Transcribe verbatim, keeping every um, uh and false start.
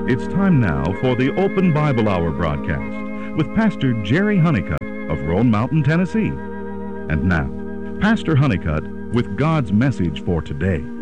It's time now for the Open Bible Hour broadcast with Pastor Jerry Honeycutt of Roan Mountain, Tennessee. And now, Pastor Honeycutt with God's message for today.